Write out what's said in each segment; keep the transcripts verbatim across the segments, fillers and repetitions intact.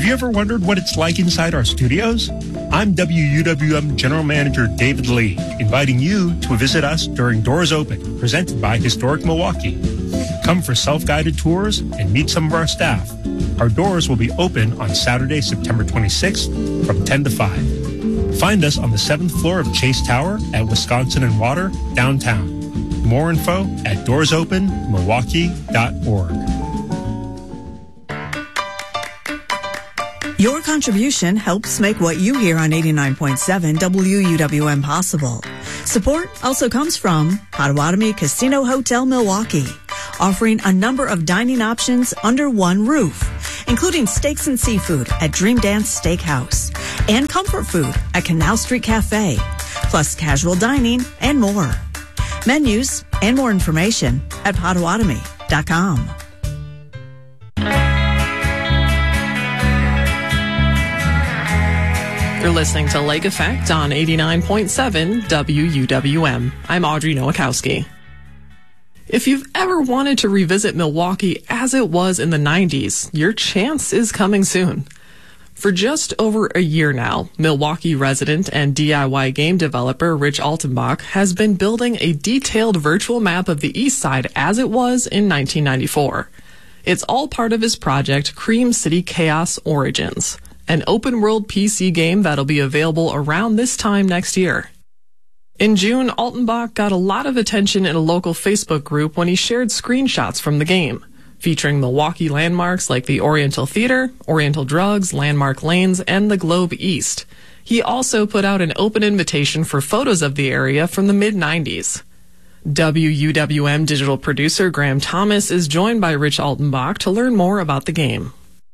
Have you ever wondered what it's like inside our studios? I'm W U W M General Manager David Lee, inviting you to visit us during Doors Open, presented by Historic Milwaukee. Come for self-guided tours and meet some of our staff. Our doors will be open on Saturday, September twenty-sixth from ten to five. Find us on the seventh floor of Chase Tower at Wisconsin and Water, downtown. More info at doors open milwaukee dot org. Your contribution helps make what you hear on eighty-nine point seven W U W M possible. Support also comes from Potawatomi Casino Hotel Milwaukee, offering a number of dining options under one roof, including steaks and seafood at Dream Dance Steakhouse and comfort food at Canal Street Cafe, plus casual dining and more. Menus and more information at potawatomi dot com. You're listening to Lake Effect on eighty-nine point seven W U W M. I'm Audrey Nowakowski. If you've ever wanted to revisit Milwaukee as it was in the nineties, your chance is coming soon. For just over a year now, Milwaukee resident and D I Y game developer Rich Altenbach has been building a detailed virtual map of the East Side as it was in nineteen ninety-four. It's all part of his project Cream City Chaos Origins, an open-world P C game that'll be available around this time next year. In June, Altenbach got a lot of attention in a local Facebook group when he shared screenshots from the game, featuring Milwaukee landmarks like the Oriental Theater, Oriental Drugs, Landmark Lanes, and the Globe East. He also put out an open invitation for photos of the area from the mid nineties. W U W M digital producer Graham Thomas is joined by Rich Altenbach to learn more about the game.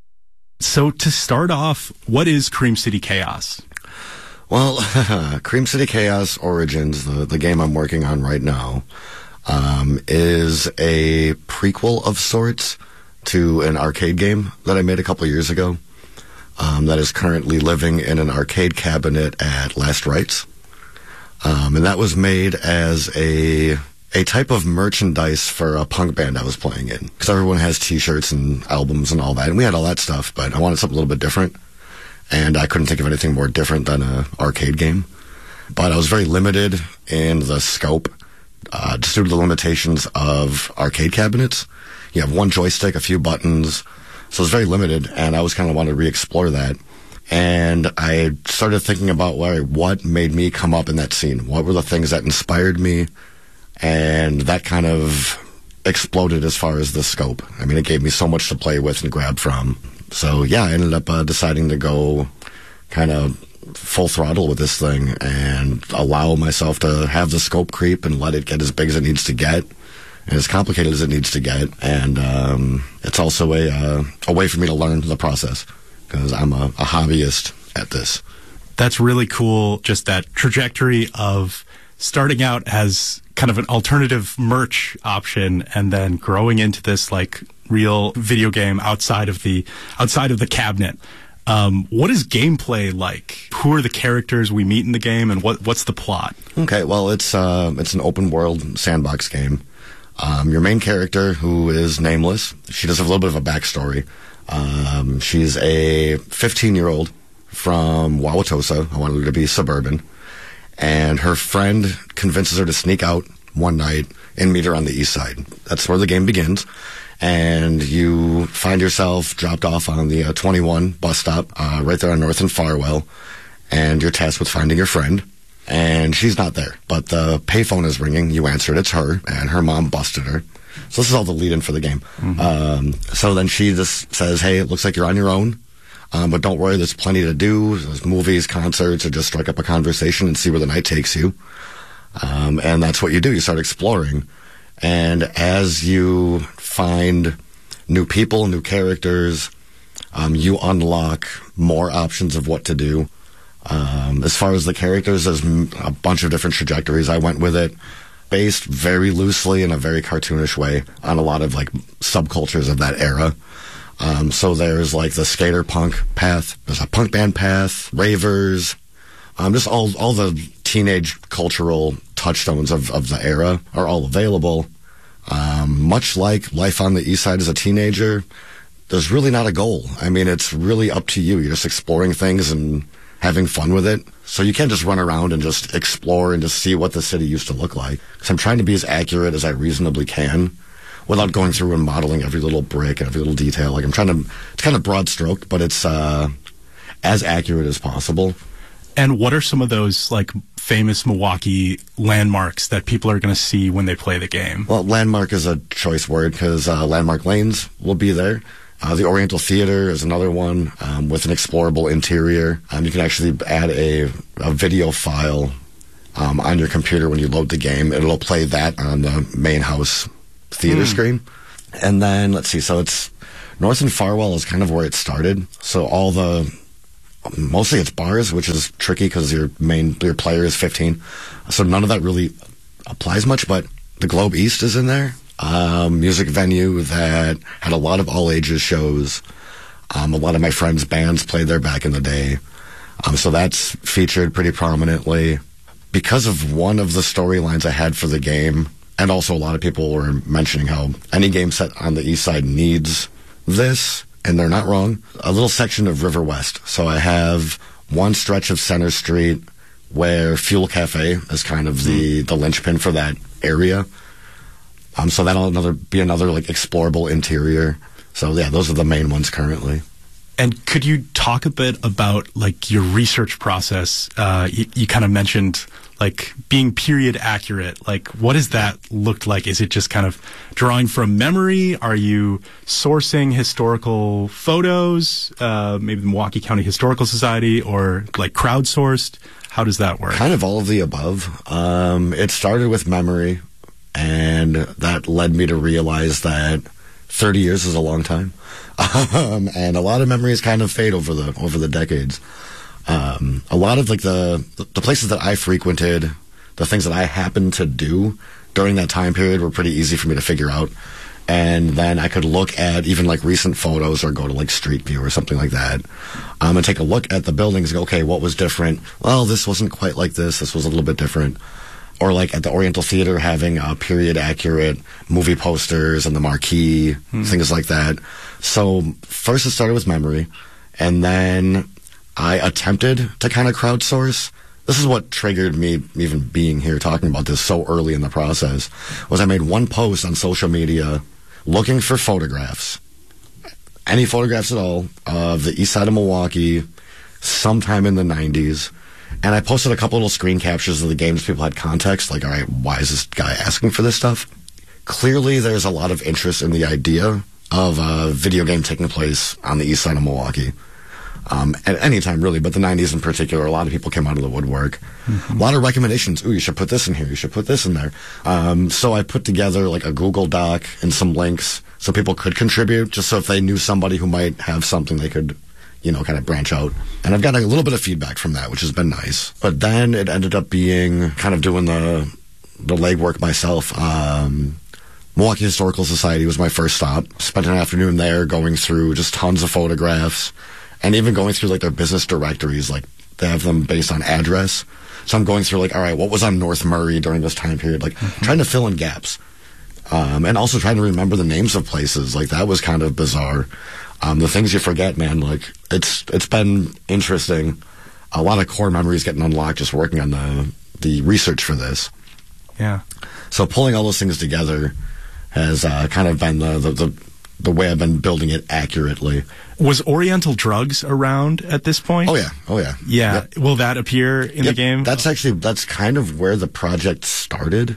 So to start off, what is Cream City Chaos? Well, Cream City Chaos Origins, the, the game I'm working on right now, um, is a prequel of sorts to an arcade game that I made a couple years ago um, that is currently living in an arcade cabinet at Last Rites. Um, and that was made as a a type of merchandise for a punk band I was playing in. Because everyone has t-shirts and albums and all that, and we had all that stuff, but I wanted something a little bit different, and I couldn't think of anything more different than an arcade game. But I was very limited in the scope, uh, just due to the limitations of arcade cabinets. You have one joystick, a few buttons, so it's very limited, and I always kind of wanted to re-explore that. And I started thinking about well, what made me come up in that scene. What were the things that inspired me? And that kind of exploded as far as the scope. I mean, it gave me so much to play with and grab from. So, yeah, I ended up uh, deciding to go kind of full throttle with this thing and allow myself to have the scope creep and let it get as big as it needs to get and as complicated as it needs to get. And um, it's also a, uh, a way for me to learn the process because I'm a, a hobbyist at this. That's really cool, just that trajectory of starting out as kind of an alternative merch option and then growing into this like real video game outside of the outside of the cabinet. Um, what is gameplay like? Who are the characters we meet in the game, and what what's the plot? Okay, well, it's uh, it's an open world sandbox game. Um, your main character, who is nameless, she does have a little bit of a backstory. Um, she's a fifteen year old from Wauwatosa. I wanted her to be suburban. And her friend convinces her to sneak out one night and meet her on the east side. That's where the game begins. And you find yourself dropped off on the uh, twenty-one bus stop uh, right there on North and Farwell. And you're tasked with finding your friend. And she's not there. But the payphone is ringing. You answer it. It's her. And her mom busted her. So this is all the lead-in for the game. Mm-hmm. Um, so then she just says, hey, it looks like you're on your own. Um, but don't worry, there's plenty to do. There's movies, concerts, or just strike up a conversation and see where the night takes you. Um, and that's what you do. You start exploring. And as you find new people, new characters, um, you unlock more options of what to do. Um, as far as the characters, there's a bunch of different trajectories. I went with it based very loosely in a very cartoonish way on a lot of like subcultures of that era. Um, so there's like the skater punk path, there's a punk band path, ravers, um, just all all the teenage cultural touchstones of, of the era are all available. Um, much like life on the east side as a teenager, there's really not a goal. I mean, it's really up to you. You're just exploring things and having fun with it. So you can't just run around and just explore and just see what the city used to look like. So I'm trying to be as accurate as I reasonably can without going through and modeling every little brick and every little detail. Like I'm trying to, it's kind of broad stroked, but it's uh, as accurate as possible. And what are some of those like famous Milwaukee landmarks that people are going to see when they play the game? Well, landmark is a choice word because uh, Landmark Lanes will be there. Uh, the Oriental Theater is another one um, with an explorable interior. Um, you can actually add a, a video file um, on your computer when you load the game. It'll play that on the main house theater mm. screen. And then, let's see, so it's North and Farwell is kind of where it started. So all the, mostly it's bars, which is tricky because your main, your player is fifteen. So none of that really applies much, but the Globe East is in there. Um, music venue that had a lot of all ages shows. Um, a lot of my friends' bands played there back in the day. Um, so that's featured pretty prominently. Because of one of the storylines I had for the game, and also a lot of people were mentioning how any game set on the east side needs this, and they're not wrong. A little section of River West. So I have one stretch of Center Street where Fuel Cafe is kind of the, the linchpin for that area. Um, so that'll another be another like explorable interior. So yeah, those are the main ones currently. And could you talk a bit about like your research process? Uh, you, you kind of mentioned like being period accurate. Like, what does that look like? Is it just kind of drawing from memory? Are you sourcing historical photos, uh, maybe the Milwaukee County Historical Society, or like crowdsourced? How does that work? Kind of all of the above. Um, it started with memory. And that led me to realize that thirty years is a long time. Um, and a lot of memories kind of fade over the over the decades. Um, a lot of like the, the places that I frequented, the things that I happened to do during that time period were pretty easy for me to figure out. And then I could look at even like recent photos or go to like Street View or something like that um, and take a look at the buildings and go, okay, what was different? Well, this wasn't quite like this. This was a little bit different. Or like at the Oriental Theater having uh, period-accurate movie posters and the marquee, hmm. things like that. So first it started with memory, and then I attempted to kind of crowdsource. This is what triggered me even being here talking about this so early in the process, was I made one post on social media looking for photographs, any photographs at all, of the east side of Milwaukee sometime in the nineties. And I posted a couple little screen captures of the games. People had context, like, all right, why is this guy asking for this stuff? Clearly, there's a lot of interest in the idea of a video game taking place on the east side of Milwaukee. Um, at any time, really, but the nineties in particular, a lot of people came out of the woodwork. Mm-hmm. A lot of recommendations. Ooh, you should put this in here. You should put this in there. Um, so I put together, like, a Google Doc and some links so people could contribute, just so if they knew somebody who might have something, they could, you know, kind of branch out. And I've got a little bit of feedback from that, which has been nice. But then it ended up being kind of doing the the legwork myself. Um, Milwaukee Historical Society was my first stop. Spent an afternoon there going through just tons of photographs and even going through like their business directories. Like they have them based on address. So I'm going through like, all right, what was on North Murray during this time period? Like mm-hmm. trying to fill in gaps. Um, and also trying to remember the names of places. Like that was kind of bizarre. Um, the things you forget, man, like it's it's been interesting. A lot of core memories getting unlocked just working on the the research for this. Yeah. So pulling all those things together has uh, kind of been the, the the the way I've been building it accurately. Was Oriental Drugs around at this point? Oh yeah, oh yeah. Yeah. Yep. Will that appear in yep. the game? That's actually that's kind of where the project started.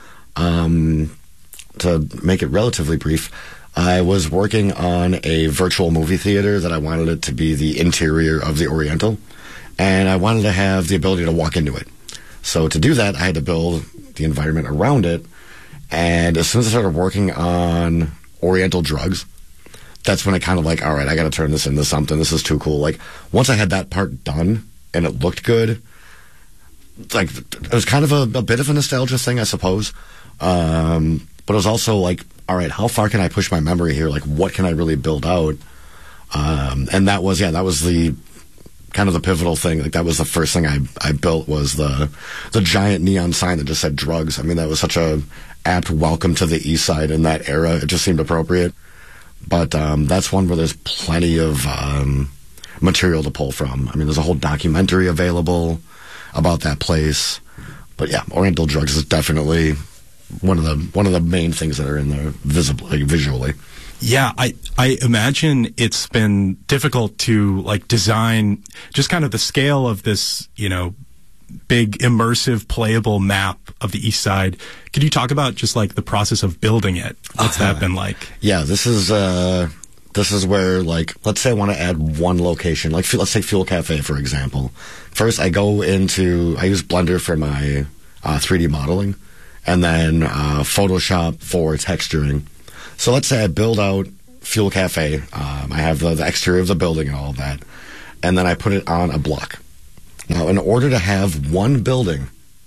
Um, to make it relatively brief, I was working on a virtual movie theater that I wanted it to be the interior of the Oriental, and I wanted to have the ability to walk into it. So to do that, I had to build the environment around it, and as soon as I started working on Oriental Drugs, that's when I kind of like, all right, I got to turn this into something. This is too cool. Like, once I had that part done and it looked good, like, it was kind of a, a bit of a nostalgia thing, I suppose. Um, but it was also like, all right, how far can I push my memory here? Like, what can I really build out? Um, and that was, yeah, that was the kind of the pivotal thing. Like, that was the first thing I, I built was the, the giant neon sign that just said drugs. I mean, that was such a apt welcome to the East Side in that era. It just seemed appropriate. But um, that's one where there's plenty of um, material to pull from. I mean, there's a whole documentary available about that place. But yeah, Oriental Drugs is definitely one of the one of the main things that are in there visibly, visually. Yeah, I I imagine it's been difficult to like design just kind of the scale of this, you know, big immersive playable map of the East Side. Could you talk about just like the process of building it? What's uh, that been like? Yeah, this is uh this is where, like, let's say I want to add one location, like let's say Fuel Cafe, for example. First, I go into I use Blender for my uh, three D modeling, and then uh, Photoshop for texturing. So let's say I build out Fuel Cafe. Um, I have the, the exterior of the building and all of that, and then I put it on a block. Now, in order to have one building,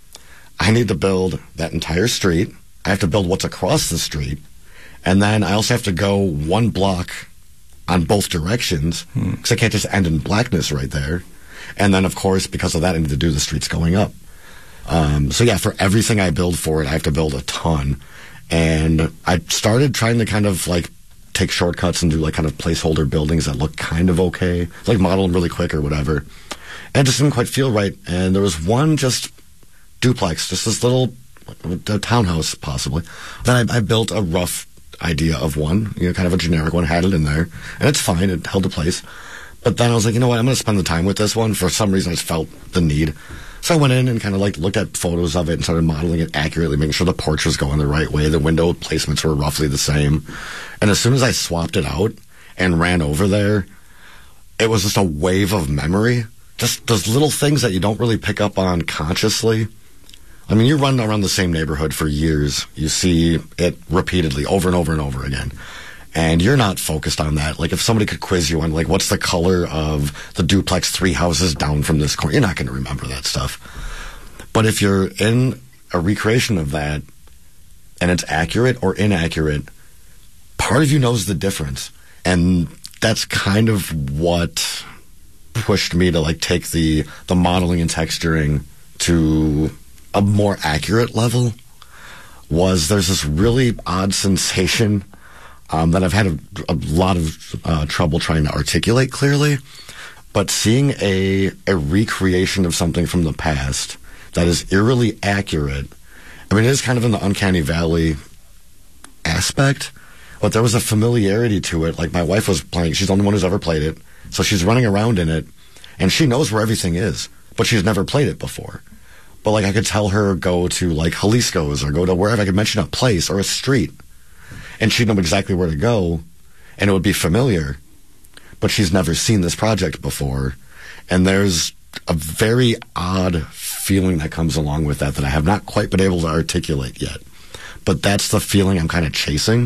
I need to build that entire street. I have to build what's across the street, and then I also have to go one block on both directions, because hmm. I can't just end in blackness right there. And then, of course, because of that, I need to do the streets going up. Um, so yeah, for everything I build for it, I have to build a ton. And I started trying to kind of like take shortcuts and do like kind of placeholder buildings that look kind of okay, like model them really quick or whatever. And it just didn't quite feel right. And there was one just duplex, just this little a townhouse possibly, that I, I built a rough idea of one, you know, kind of a generic one, had it in there. And it's fine, it held in place. But then I was like, you know what, I'm going to spend the time with this one. For some reason, I just felt the need. So I went in and kind of like looked at photos of it and started modeling it accurately, making sure the porch was going the right way, the window placements were roughly the same. And as soon as I swapped it out and ran over there, it was just a wave of memory. Just those little things that you don't really pick up on consciously. I mean, you're running around the same neighborhood for years. You see it repeatedly over and over and over again. And you're not focused on that. Like, if somebody could quiz you on, like, what's the color of the duplex three houses down from this corner, you're not going to remember that stuff. But if you're in a recreation of that, and it's accurate or inaccurate, part of you knows the difference. And that's kind of what pushed me to, like, take the, the modeling and texturing to a more accurate level, was there's this really odd sensation Um, that I've had a, a lot of uh, trouble trying to articulate clearly, but seeing a a recreation of something from the past that is eerily accurate. I mean, it is kind of in the uncanny valley aspect, but there was a familiarity to it. Like, my wife was playing; she's the only one who's ever played it, so she's running around in it, and she knows where everything is, but she's never played it before. But like, I could tell her go to like Jalisco's or go to wherever. I could mention a place or a street, and she'd know exactly where to go, and it would be familiar. But she's never seen this project before. And there's a very odd feeling that comes along with that that I have not quite been able to articulate yet. But that's the feeling I'm kind of chasing.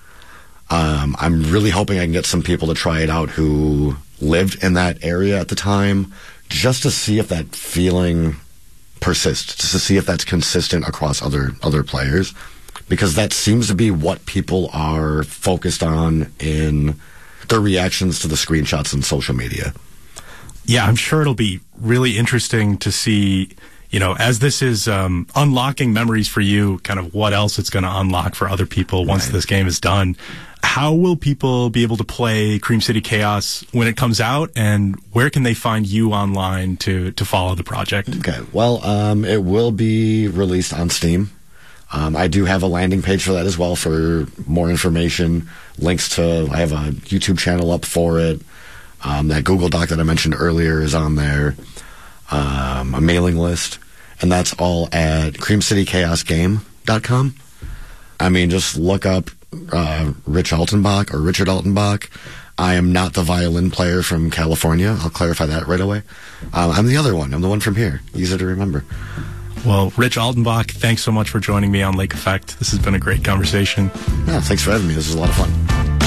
Um, I'm really hoping I can get some people to try it out who lived in that area at the time, just to see if that feeling persists, just to see if that's consistent across other other players. Because that seems to be what people are focused on in their reactions to the screenshots on social media. Yeah, I'm sure it'll be really interesting to see, you know, as this is um, unlocking memories for you, kind of what else it's going to unlock for other people once right. this game is done. How will people be able to play Cream City Chaos when it comes out, and where can they find you online to, to follow the project? Okay, well, um, it will be released on Steam. Um, I do have a landing page for that as well for more information, links to, I have a YouTube channel up for it. Um, that Google Doc that I mentioned earlier is on there, um, a mailing list, and that's all at cream city chaos game dot com. I mean, just look up uh, Rich Altenbach or Richard Altenbach. I am not the violin player from California. I'll clarify that right away. Um, I'm the other one. I'm the one from here. Easy to remember. Well, Rich Altenbach, thanks so much for joining me on Lake Effect. This has been a great conversation. Yeah, thanks for having me. This was a lot of fun.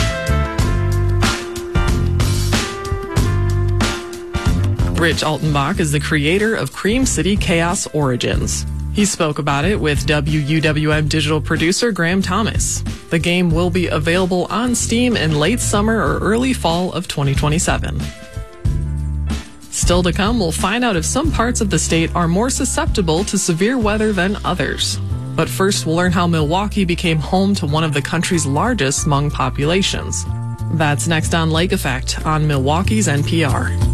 Rich Altenbach is the creator of Cream City Chaos Origins. He spoke about it with W U W M digital producer Graham Thomas. The game will be available on Steam in late summer or early fall of twenty twenty-seven. Still to come, we'll find out if some parts of the state are more susceptible to severe weather than others. But first, we'll learn how Milwaukee became home to one of the country's largest Hmong populations. That's next on Lake Effect on Milwaukee's N P R.